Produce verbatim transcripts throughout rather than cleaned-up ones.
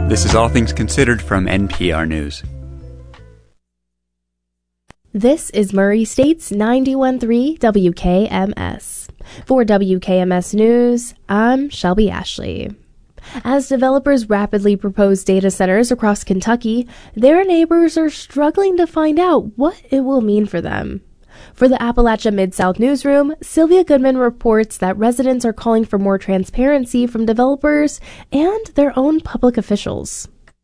This is All Things Considered from N P R News. This is Murray State's ninety-one point three W K M S. For W K M S News, I'm Shelby Ashley. As developers rapidly propose data centers across Kentucky, their neighbors are struggling to find out what it will mean for them. For the Appalachia Mid-South Newsroom, Sylvia Goodman reports that residents are calling for more transparency from developers and their own public officials.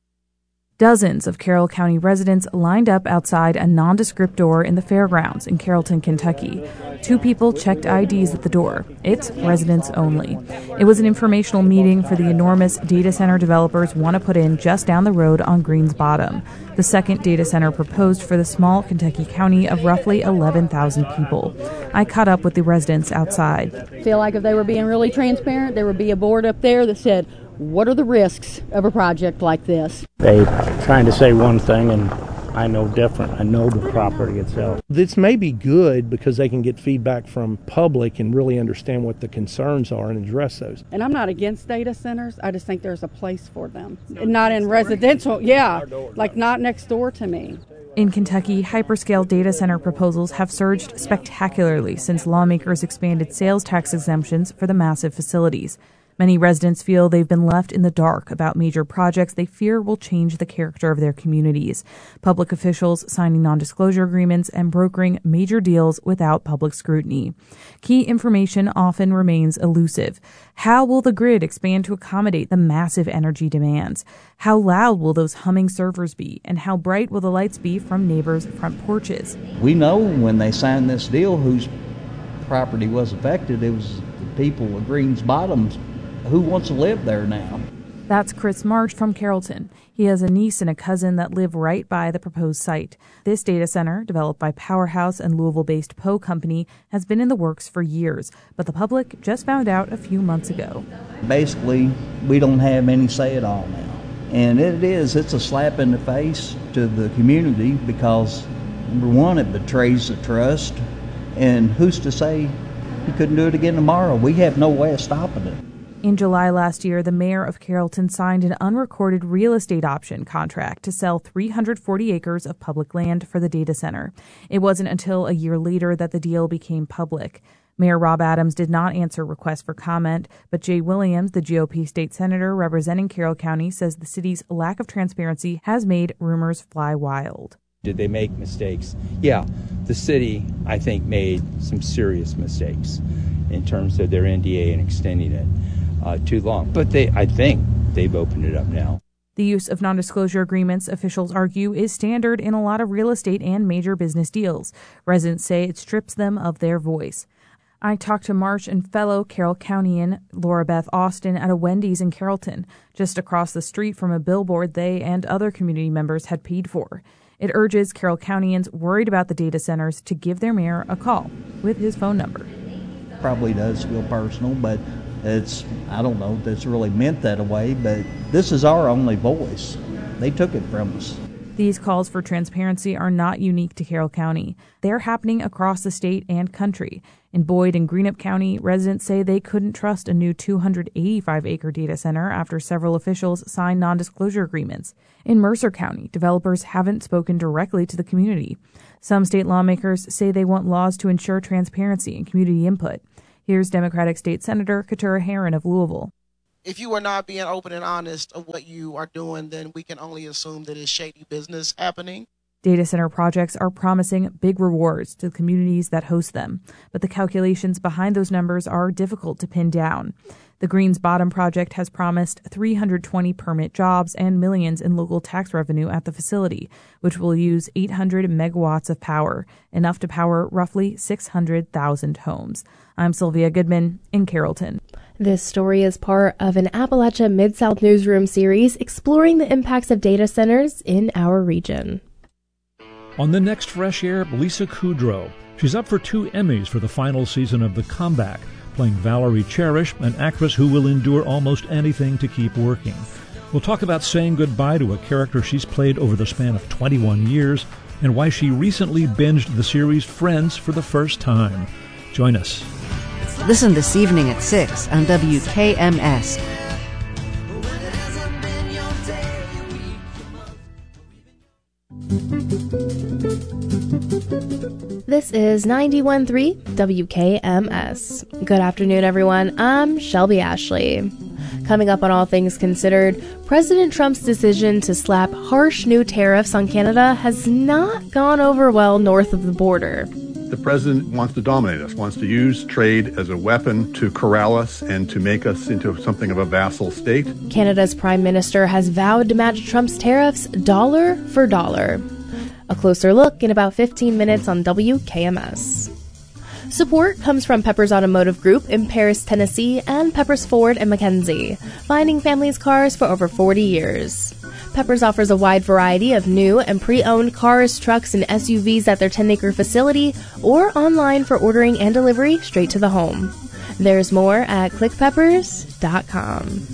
Dozens of Carroll County residents lined up outside a nondescript door in the fairgrounds in Carrollton, Kentucky. Two people checked I Ds at the door. It's residents only. It was an informational meeting for the enormous data center developers want to put in just down the road on Greens Bottom, the second data center proposed for the small Kentucky county of roughly eleven thousand people. I caught up with the residents outside. I feel like if they were being really transparent, there would be a board up there that said, what are the risks of a project like this? They trying to say one thing and I know different. I know the property itself. This may be good because they can get feedback from public and really understand what the concerns are and address those. And I'm not against data centers. I just think there's a place for them. Not in residential, yeah, like not next door to me. In Kentucky, hyperscale data center proposals have surged spectacularly since lawmakers expanded sales tax exemptions for the massive facilities. Many residents feel they've been left in the dark about major projects they fear will change the character of their communities. Public officials signing non-disclosure agreements and brokering major deals without public scrutiny. Key information often remains elusive. How will the grid expand to accommodate the massive energy demands? How loud will those humming servers be? And how bright will the lights be from neighbors' front porches? We know when they signed this deal whose property was affected. It was the people of Greens Bottoms. Who wants to live there now? That's Chris March from Carrollton. He has a niece and a cousin that live right by the proposed site. This data center, developed by Powerhouse and Louisville-based Poe Company, has been in the works for years, but the public just found out a few months ago. Basically, we don't have any say at all now. And it is, it's a slap in the face to the community because, number one, it betrays the trust. And who's to say he couldn't do it again tomorrow? We have no way of stopping it. In July last year, the mayor of Carrollton signed an unrecorded real estate option contract to sell three hundred forty acres of public land for the data center. It wasn't until a year later that the deal became public. Mayor Rob Adams did not answer requests for comment, but Jay Williams, the G O P state senator representing Carroll County, says the city's lack of transparency has made rumors fly wild. Did they make mistakes? Yeah, the city, I think, made some serious mistakes in terms of their N D A and extending it uh, too long. But they, I think they've opened it up now. The use of non-disclosure agreements, officials argue, is standard in a lot of real estate and major business deals. Residents say it strips them of their voice. I talked to March and fellow Carroll Countyan Laura Beth Austin at a Wendy's in Carrollton, just across the street from a billboard they and other community members had paid for. It urges Carroll Countyans worried about the data centers to give their mayor a call with his phone number. Probably does feel personal, but it's, I don't know if that's really meant that way, but this is our only voice. They took it from us. These calls for transparency are not unique to Carroll County. They're happening across the state and country. In Boyd and Greenup County, residents say they couldn't trust a new two hundred eighty-five acre data center after several officials signed non-disclosure agreements. In Mercer County, developers haven't spoken directly to the community. Some state lawmakers say they want laws to ensure transparency and community input. Here's Democratic State Senator Keturah Herron of Louisville. If you are not being open and honest of what you are doing, then we can only assume that it's shady business happening. Data center projects are promising big rewards to the communities that host them, but the calculations behind those numbers are difficult to pin down. The Greens Bottom project has promised three hundred twenty permit jobs and millions in local tax revenue at the facility, which will use eight hundred megawatts of power, enough to power roughly six hundred thousand homes. I'm Sylvia Goodman in Carrollton. This story is part of an Appalachia Mid-South Newsroom series exploring the impacts of data centers in our region. On the next Fresh Air, Lisa Kudrow. She's up for two Emmys for the final season of The Comeback, playing Valerie Cherish, an actress who will endure almost anything to keep working. We'll talk about saying goodbye to a character she's played over the span of twenty-one years and why she recently binged the series Friends for the first time. Join us. Listen this evening at six on W K M S. This is ninety-one point three W K M S. Good afternoon, everyone. I'm Shelby Ashley. Coming up on All Things Considered, President Trump's decision to slap harsh new tariffs on Canada has not gone over well north of the border. The president wants to dominate us, wants to use trade as a weapon to corral us and to make us into something of a vassal state. Canada's prime minister has vowed to match Trump's tariffs dollar for dollar. A closer look in about fifteen minutes on W K M S. Support comes from Peppers Automotive Group in Paris, Tennessee, and Peppers Ford in McKenzie, finding families' cars for over forty years. Peppers offers a wide variety of new and pre-owned cars, trucks, and S U Vs at their ten-acre facility or online for ordering and delivery straight to the home. There's more at click peppers dot com.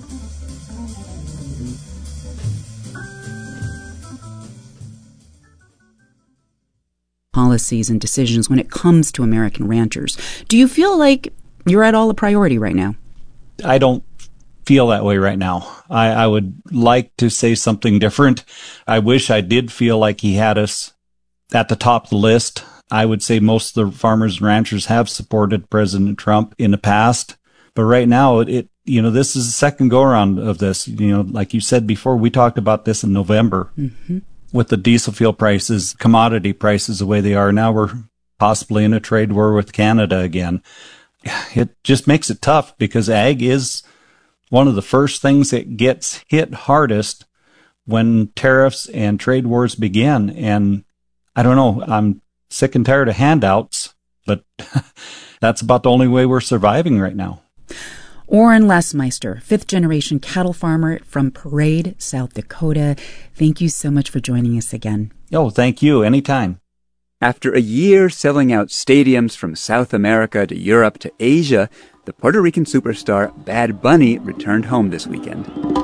Policies and decisions when it comes to American ranchers. Do you feel like you're at all a priority right now? I don't feel that way right now. I, I would like to say something different. I wish I did feel like he had us at the top of the list. I would say most of the farmers and ranchers have supported President Trump in the past. But right now, it, it you know, this is the second go-around of this. You know, like you said before, we talked about this in November. Mm-hmm. With the diesel fuel prices, commodity prices the way they are now, we're possibly in a trade war with Canada again. It just makes it tough because ag is one of the first things that gets hit hardest when tariffs and trade wars begin. And I don't know, I'm sick and tired of handouts, but that's about the only way we're surviving right now. Orrin Lesmeister, fifth-generation cattle farmer from Parade, South Dakota. Thank you so much for joining us again. Oh, thank you. Anytime. After a year selling out stadiums from South America to Europe to Asia, the Puerto Rican superstar Bad Bunny returned home this weekend.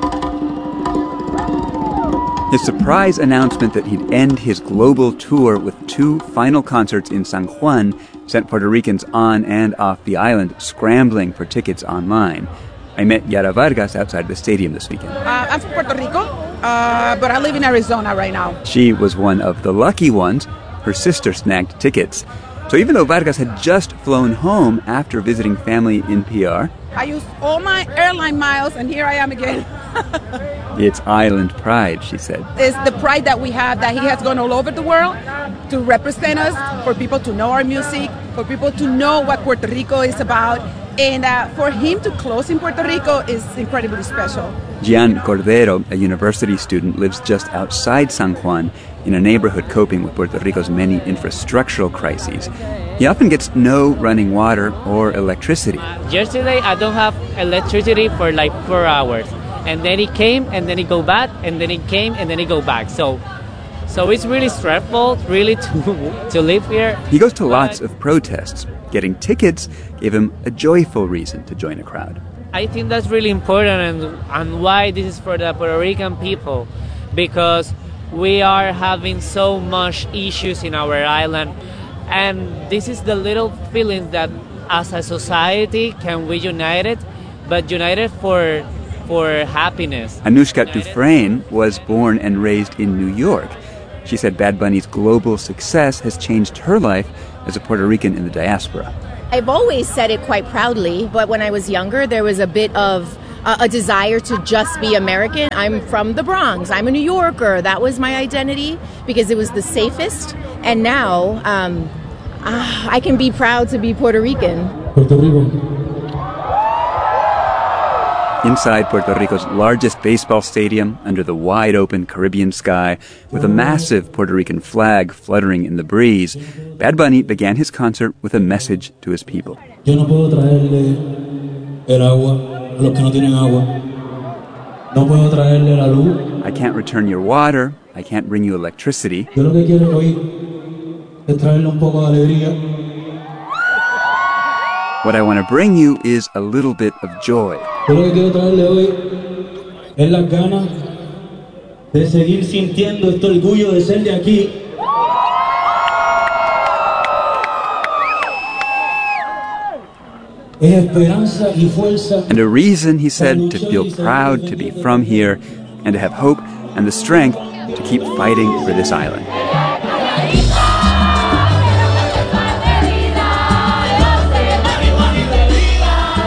His surprise announcement that he'd end his global tour with two final concerts in San Juan sent Puerto Ricans on and off the island scrambling for tickets online. I met Yara Vargas outside the stadium this weekend. Uh, I'm from Puerto Rico, uh, but I live in Arizona right now. She was one of the lucky ones. Her sister snagged tickets. So even though Vargas had just flown home after visiting family in P R, I used all my airline miles, and here I am again. It's island pride, she said. It's the pride that we have that he has gone all over the world to represent us, for people to know our music, for people to know what Puerto Rico is about. And uh, for him to close in Puerto Rico is incredibly special. Gian Cordero, a university student, lives just outside San Juan in a neighborhood coping with Puerto Rico's many infrastructural crises. He often gets no running water or electricity. Yesterday, I don't have electricity for like four hours. And then it came, and then it go back, and then it came, and then it go back. So so it's really stressful, really, to, to live here. He goes to lots of protests. Getting tickets gave him a joyful reason to join a crowd. I think that's really important, and, and why this is for the Puerto Rican people, because we are having so much issues in our island, and this is the little feeling that as a society can we united, but united for for happiness. Anushka Dufresne was born and raised in New York. She said Bad Bunny's global success has changed her life as a Puerto Rican in the diaspora. I've always said it quite proudly, but when I was younger, there was a bit of uh, a desire to just be American. I'm from the Bronx. I'm a New Yorker. That was my identity because it was the safest. And now um, uh, I can be proud to be Puerto Rican. Puerto Rico. Inside Puerto Rico's largest baseball stadium, under the wide-open Caribbean sky, with a massive Puerto Rican flag fluttering in the breeze, Bad Bunny began his concert with a message to his people. Yo no puedo traerle el agua a los que no tienen agua. No puedo traerle la luz. I can't return your water. I can't bring you electricity. Yo lo que quiero hoy es traerle un poco de alegría. What I want to bring you is a little bit of joy. Yo lo que quiero traerle hoy es las ganas de seguir sintiendo este orgullo de ser de aquí. Es esperanza y fuerza. And a reason, he said, to feel proud to be from here and to have hope and the strength to keep fighting for this island.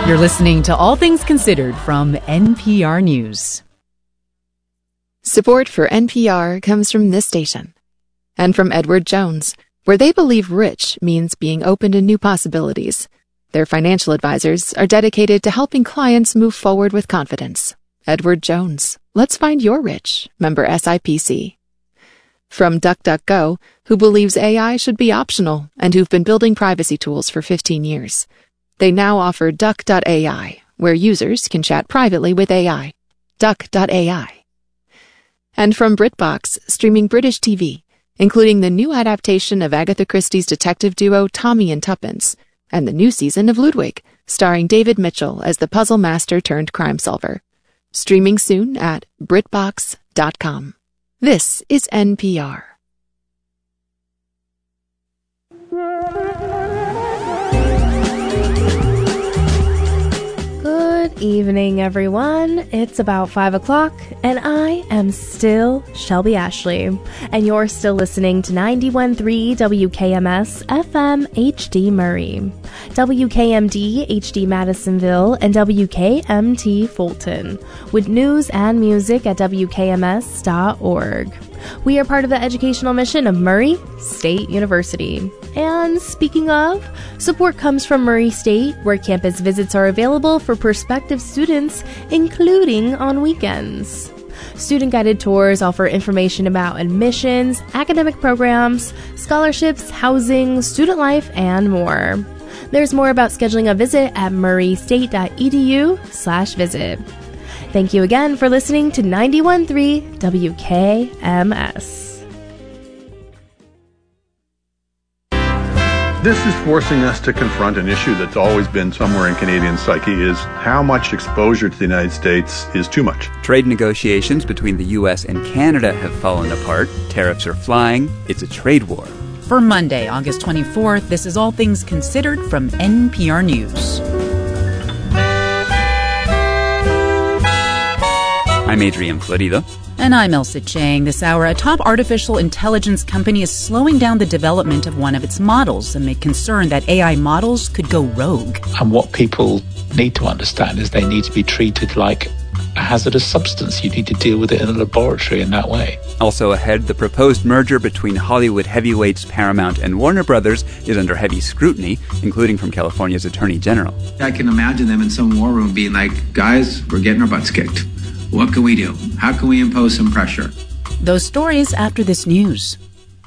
You're listening to All Things Considered from N P R News. Support for N P R comes from this station and from Edward Jones, where they believe rich means being open to new possibilities. Their financial advisors are dedicated to helping clients move forward with confidence. Edward Jones. Let's find your rich. Member S I P C. From DuckDuckGo, who believes A I should be optional and who've been building privacy tools for fifteen years. They now offer Duck dot A I, where users can chat privately with A I. Duck dot A I. And from BritBox, streaming British T V, including the new adaptation of Agatha Christie's detective duo Tommy and Tuppence, and the new season of Ludwig, starring David Mitchell as the puzzle master turned crime solver. Streaming soon at Britbox dot com. This is N P R. Good evening, everyone. It's about five o'clock, and I am still Shelby Ashley, and you're still listening to ninety-one point three W K M S F M H D Murray, W K M D H D Madisonville, and W K M T Fulton, with news and music at W K M S dot org. We are part of the educational mission of Murray State University. And speaking of, support comes from Murray State, where campus visits are available for prospective students, including on weekends. Student-guided tours offer information about admissions, academic programs, scholarships, housing, student life, and more. There's more about scheduling a visit at murraystate dot e d u slash visit. Thank you again for listening to ninety-one point three W K M S. This is forcing us to confront an issue that's always been somewhere in Canadian psyche, is how much exposure to the United States is too much. Trade negotiations between the U S and Canada have fallen apart. Tariffs are flying. It's a trade war. For Monday, August twenty-fourth, this is All Things Considered from N P R News. I'm Adrian Florido. And I'm Elsa Chang. This hour, a top artificial intelligence company is slowing down the development of one of its models amid concern that A I models could go rogue. And what people need to understand is they need to be treated like a hazardous substance. You need to deal with it in a laboratory in that way. Also ahead, the proposed merger between Hollywood heavyweights Paramount and Warner Brothers is under heavy scrutiny, including from California's Attorney General. I can imagine them in some war room being like, guys, we're getting our butts kicked. What can we do? How can we impose some pressure? Those stories after this news.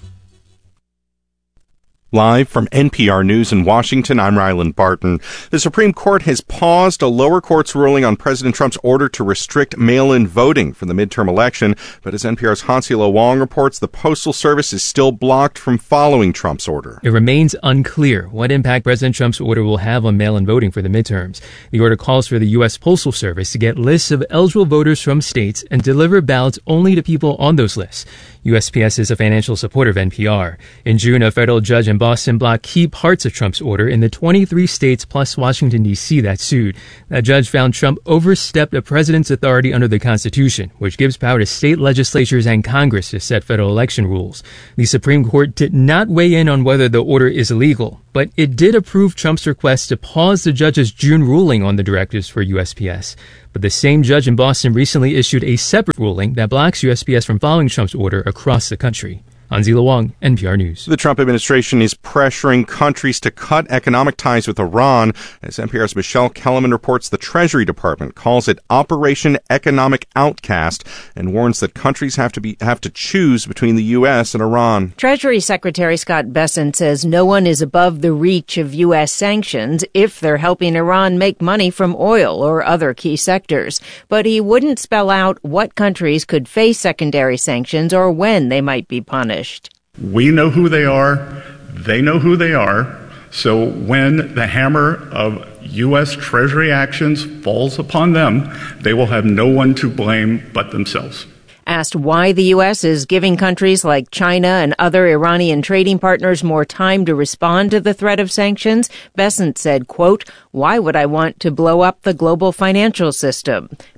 Live from N P R News in Washington, I'm Ryland Barton. The Supreme Court has paused a lower court's ruling on President Trump's order to restrict mail-in voting for the midterm election. But as N P R's Hansilo Wong reports, the Postal Service is still blocked from following Trump's order. It remains unclear what impact President Trump's order will have on mail-in voting for the midterms. The order calls for the U S Postal Service to get lists of eligible voters from states and deliver ballots only to people on those lists. U S P S is a financial supporter of N P R. In June, a federal judge in Boston blocked key parts of Trump's order in the twenty-three states plus Washington, D C that sued. That judge found Trump overstepped a president's authority under the Constitution, which gives power to state legislatures and Congress to set federal election rules. The Supreme Court did not weigh in on whether the order is illegal, but it did approve Trump's request to pause the judge's June ruling on the directives for U S P S. But the same judge in Boston recently issued a separate ruling that blocks U S P S from following Trump's order across the country. Anzila Wong, N P R News. The Trump administration is pressuring countries to cut economic ties with Iran. As N P R's Michelle Kellerman reports, the Treasury Department calls it Operation Economic Outcast and warns that countries have to be have to choose between the U S and Iran. Treasury Secretary Scott Bessent says no one is above the reach of U S sanctions if they're helping Iran make money from oil or other key sectors. But he wouldn't spell out what countries could face secondary sanctions or when they might be punished. We know who they are. They know who they are. So when the hammer of U S Treasury actions falls upon them, they will have no one to blame but themselves. Asked why the U S is giving countries like China and other Iranian trading partners more time to respond to the threat of sanctions, Bessent said, quote, "Why would I want to blow up the global financial system?"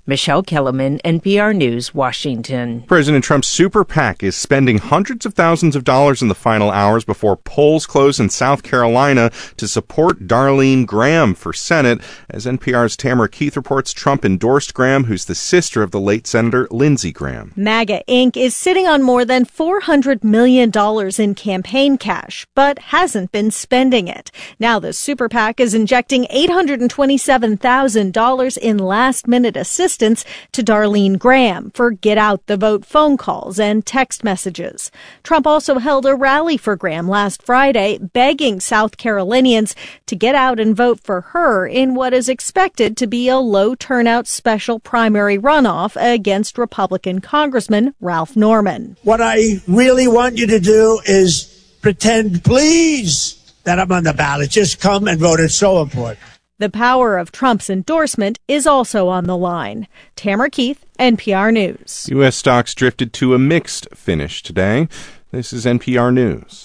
Michelle Kellerman, N P R News, Washington. President Trump's super PAC is spending hundreds of thousands of dollars in the final hours before polls close in South Carolina to support Darlene Graham for Senate. As N P R's Tamara Keith reports, Trump endorsed Graham, who's the sister of the late Senator Lindsey Graham. MAGA Incorporated is sitting on more than four hundred million dollars in campaign cash, but hasn't been spending it. Now the super PAC is injecting eight hundred twenty-seven thousand dollars in last-minute assistance to Darlene Graham for get-out-the-vote phone calls and text messages. Trump also held a rally for Graham last Friday, begging South Carolinians to get out and vote for her in what is expected to be a low-turnout special primary runoff against Republican Congressman Ralph Norman. What I really want you to do is pretend, please, that I'm on the ballot. Just come and vote. It's so important. The power of Trump's endorsement is also on the line. Tamara Keith, N P R News. U S stocks drifted to a mixed finish today. This is N P R News.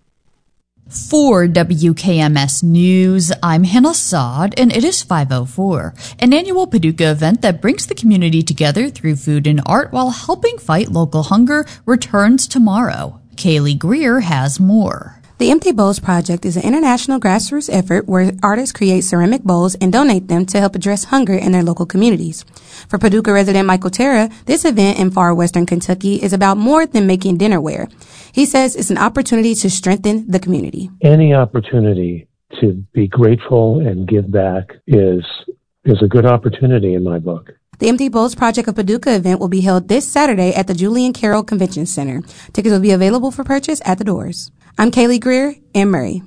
For W K M S News, I'm Hannah Saad, and it is five oh four, an annual Paducah event that brings the community together through food and art while helping fight local hunger returns tomorrow. Kaylee Greer has more. The Empty Bowls Project is an international grassroots effort where artists create ceramic bowls and donate them to help address hunger in their local communities. For Paducah resident Michael Terra, this event in far western Kentucky is about more than making dinnerware. He says it's an opportunity to strengthen the community. Any opportunity to be grateful and give back is is a good opportunity in my book. The Empty Bowls Project of Paducah event will be held this Saturday at the Julian Carroll Convention Center. Tickets will be available for purchase at the doors. I'm Kaylee Greer in Murray.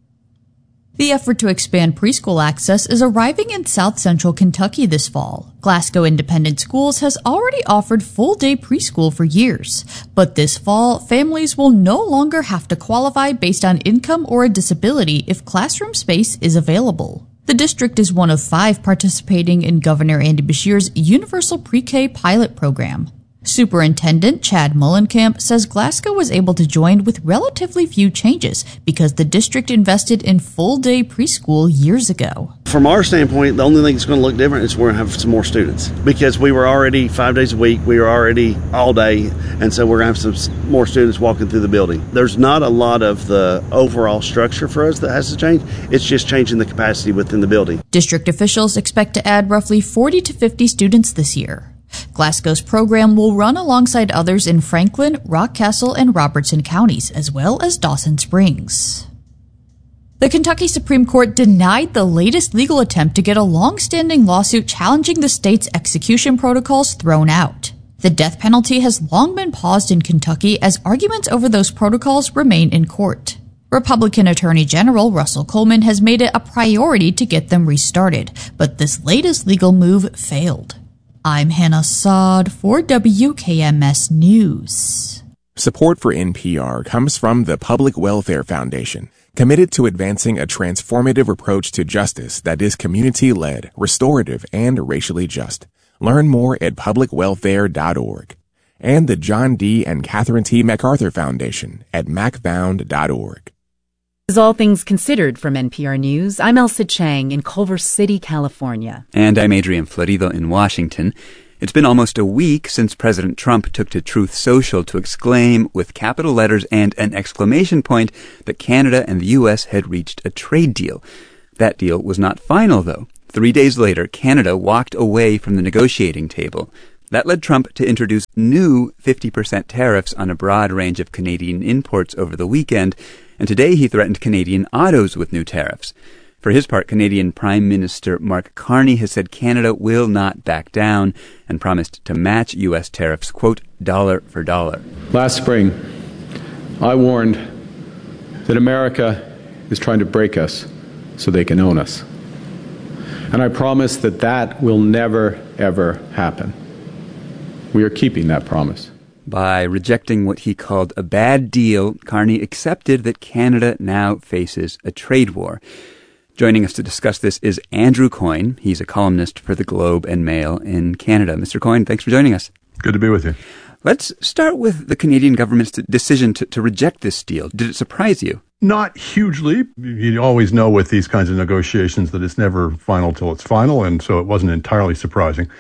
The effort to expand preschool access is arriving in South Central Kentucky this fall. Glasgow Independent Schools has already offered full-day preschool for years, but this fall, families will no longer have to qualify based on income or a disability if classroom space is available. The district is one of five participating in Governor Andy Beshear's Universal Pre-K pilot program. Superintendent Chad Mullenkamp says Glasgow was able to join with relatively few changes because the district invested in full-day preschool years ago. From our standpoint, the only thing that's going to look different is we're going to have some more students because we were already five days a week, we were already all day, and so we're going to have some more students walking through the building. There's not a lot of the overall structure for us that has to change. It's just changing the capacity within the building. District officials expect to add roughly forty to fifty students this year. Glasgow's program will run alongside others in Franklin, Rockcastle, and Robertson counties, as well as Dawson Springs. The Kentucky Supreme Court denied the latest legal attempt to get a long-standing lawsuit challenging the state's execution protocols thrown out. The death penalty has long been paused in Kentucky as arguments over those protocols remain in court. Republican Attorney General Russell Coleman has made it a priority to get them restarted, but this latest legal move failed. I'm Hannah Saad for W K M S News. Support for N P R comes from the Public Welfare Foundation, committed to advancing a transformative approach to justice that is community-led, restorative, and racially just. Learn more at public welfare dot org. And the John D. and Catherine T. MacArthur Foundation at mac found dot org. This is All Things Considered from N P R News. I'm Elsa Chang in Culver City, California. And I'm Adrian Florido in Washington. It's been almost a week since President Trump took to Truth Social to exclaim, with capital letters and an exclamation point, that Canada and the U S had reached a trade deal. That deal was not final, though. Three days later, Canada walked away from the negotiating table. That led Trump to introduce new fifty percent tariffs on a broad range of Canadian imports over the weekend, and today he threatened Canadian autos with new tariffs. For his part, Canadian Prime Minister Mark Carney has said Canada will not back down and promised to match U S tariffs, quote, dollar for dollar. Last spring, I warned that America is trying to break us so they can own us. And I promised that that will never, ever happen. We are keeping that promise. By rejecting what he called a bad deal, Carney accepted that Canada now faces a trade war. Joining us to discuss this is Andrew Coyne. He's a columnist for The Globe and Mail in Canada. Mister Coyne, thanks for joining us. Good to be with you. Let's start with the Canadian government's decision to, to reject this deal. Did it surprise you? Not hugely. You always know with these kinds of negotiations that it's never final till it's final, and so it wasn't entirely surprising.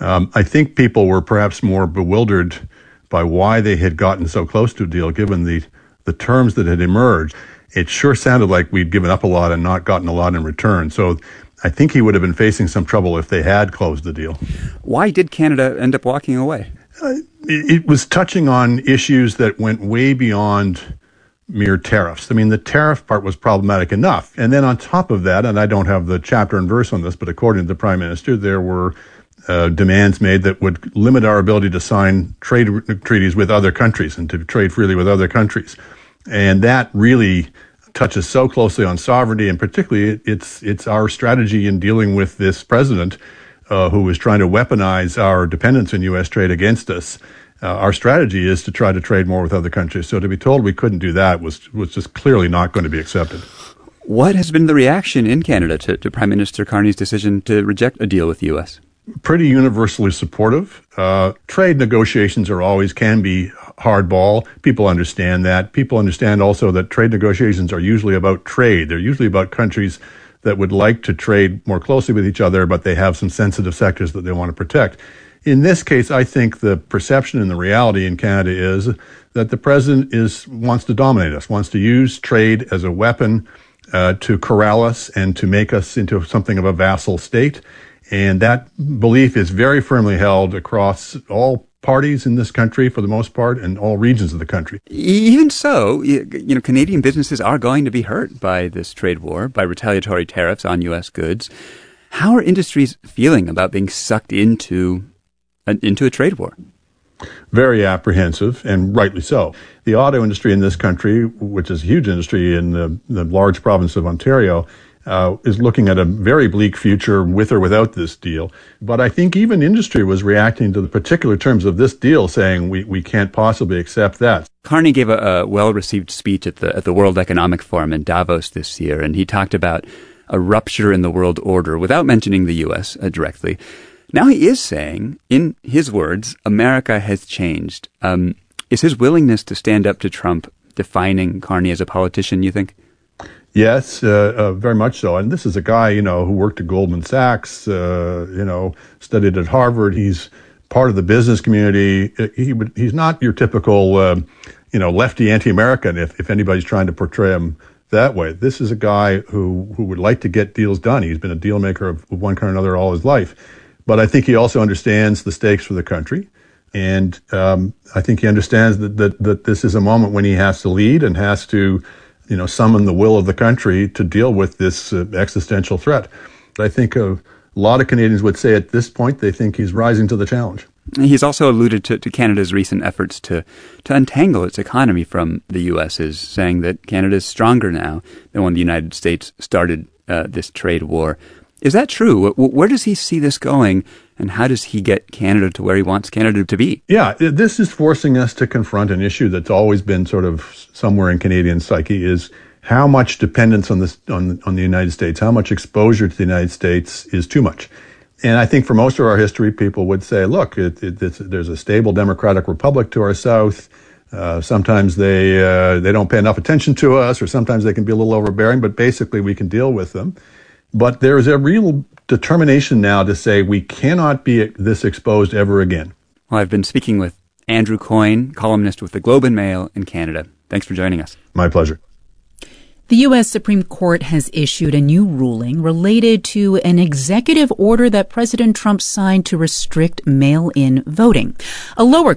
Um, I think people were perhaps more bewildered by why they had gotten so close to a deal, given the, the terms that had emerged. It sure sounded like we'd given up a lot and not gotten a lot in return. So I think he would have been facing some trouble if they had closed the deal. Why did Canada end up walking away? Uh, it, it was touching on issues that went way beyond mere tariffs. I mean, the tariff part was problematic enough. And then on top of that, and I don't have the chapter and verse on this, but according to the Prime Minister, there were uh, demands made that would limit our ability to sign trade re- treaties with other countries and to trade freely with other countries. And that really touches so closely on sovereignty, and particularly it's it's our strategy in dealing with this president uh, who is trying to weaponize our dependence on U S trade against us. Uh, our strategy is to try to trade more with other countries. So to be told we couldn't do that was was just clearly not going to be accepted. What has been the reaction in Canada to, to Prime Minister Carney's decision to reject a deal with the U S? Pretty universally supportive. Uh, trade negotiations are always can be hardball. People understand that. People understand also that trade negotiations are usually about trade. They're usually about countries that would like to trade more closely with each other, but they have some sensitive sectors that they want to protect. In this case, I think the perception and the reality in Canada is that the president is wants to dominate us, wants to use trade as a weapon uh, to corral us and to make us into something of a vassal state. And that belief is very firmly held across all parties in this country, for the most part, and all regions of the country. Even so, you know, Canadian businesses are going to be hurt by this trade war, by retaliatory tariffs on U S goods. How are industries feeling about being sucked into a, into a trade war? Very apprehensive, and rightly so. The auto industry in this country, which is a huge industry in the, the large province of Ontario, Uh, is looking at a very bleak future with or without this deal. But I think even industry was reacting to the particular terms of this deal, saying we, we can't possibly accept that. Carney gave a, a well-received speech at the at the World Economic Forum in Davos this year, and he talked about a rupture in the world order without mentioning the U S uh, directly. Now he is saying, in his words, America has changed. Um, is his willingness to stand up to Trump defining Carney as a politician, you think? Yes, uh, uh, very much so. And this is a guy, you know, who worked at Goldman Sachs, uh, you know, studied at Harvard. He's part of the business community. He would, he's not your typical, uh, you know, lefty anti-American, if, if anybody's trying to portray him that way. This is a guy who, who would like to get deals done. He's been a deal maker of one kind or another all his life. But I think he also understands the stakes for the country. And um, I think he understands that, that, that this is a moment when he has to lead and has to, you know, summon the will of the country to deal with this uh, existential threat. I think a lot of Canadians would say at this point they think he's rising to the challenge. He's also alluded to, to Canada's recent efforts to, to untangle its economy from the U S's, saying that Canada is stronger now than when the United States started uh, this trade war. Is that true? Where does he see this going, and how does he get Canada to where he wants Canada to be? Yeah, this is forcing us to confront an issue that's always been sort of somewhere in Canadian psyche, is how much dependence on this on, on the United States, how much exposure to the United States is too much. And I think for most of our history, people would say, look, it, it, it's, there's a stable democratic republic to our south. Uh, sometimes they uh, they don't pay enough attention to us, or sometimes they can be a little overbearing, but basically we can deal with them. But there is a real determination now to say we cannot be this exposed ever again. Well, I've been speaking with Andrew Coyne, columnist with the Globe and Mail in Canada. Thanks for joining us. My pleasure. The U S Supreme Court has issued a new ruling related to an executive order that President Trump signed to restrict mail-in voting. A lower